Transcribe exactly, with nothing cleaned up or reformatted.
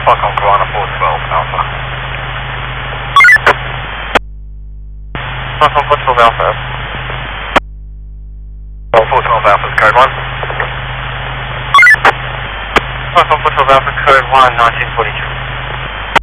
Falcon Corona four twelve Alpha. Falcon four twelve Alpha. four twelve Alpha, code one. Falcon four twelve Alpha, code one, nineteen forty-two.